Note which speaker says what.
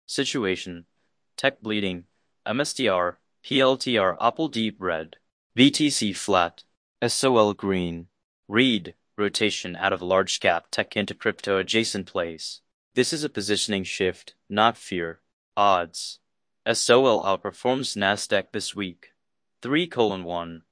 Speaker 1: Situation: Tech bleeding. MSTR, PLTR Apple deep red. BTC flat. SOL green. Read: rotation out of large cap tech into crypto adjacent plays. This is a positioning shift, not fear. Odds: SOL outperforms Nasdaq this week. 3:1.